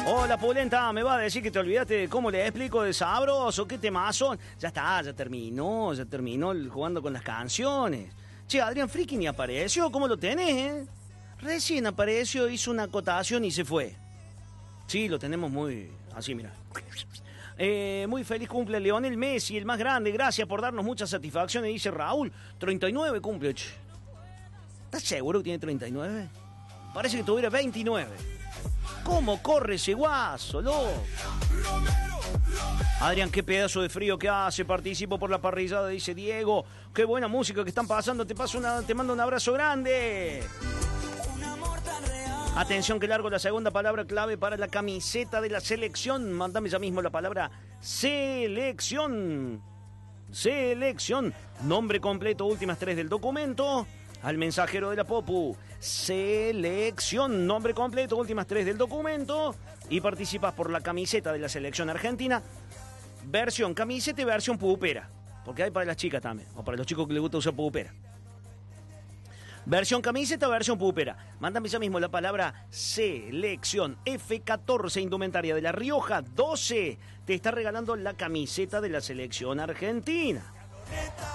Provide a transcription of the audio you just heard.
Hola, Pulenta, ¿me va a decir que te olvidaste de cómo le explico de Sabroso? ¿Qué temazo? Ya está, ya terminó jugando con las canciones. Che, Adrián Friki ni apareció, ¿cómo lo tenés, Recién apareció, hizo una acotación y se fue. Sí, lo tenemos muy... así, mira. Muy feliz cumple Lionel Messi, el más grande. Gracias por darnos muchas satisfacciones, dice Raúl. 39 cumple. ¿Estás seguro que tiene 39? Parece que tuviera 29. ¿Cómo corre ese guaso, loco? Adrián, qué pedazo de frío que hace. Participo por la parrillada, dice Diego. Qué buena música que están pasando. Te mando un abrazo grande. Atención que largo la segunda palabra clave para la camiseta de la selección. Mándame ya mismo la palabra selección. Selección. Nombre completo, últimas 3 del documento. Al mensajero de la Popu. Selección. Nombre completo, últimas 3 del documento. Y participas por la camiseta de la selección argentina. Versión camiseta y versión pupera. Porque hay para las chicas también. O para los chicos que les gusta usar pupera. Versión camiseta, versión pupera. Mándame ya mismo la palabra selección. F14 Indumentaria de La Rioja 12 te está regalando la camiseta de la selección argentina.